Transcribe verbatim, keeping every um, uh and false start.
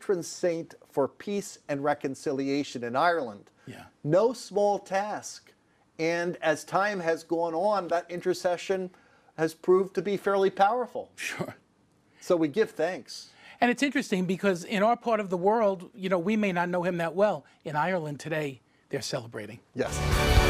patron saint for peace and reconciliation in Ireland. Yeah. No small task. And as time has gone on, that intercession has proved to be fairly powerful. Sure. So we give thanks. And it's interesting because in our part of the world, you know, we may not know him that well. In Ireland today, they're celebrating. Yes.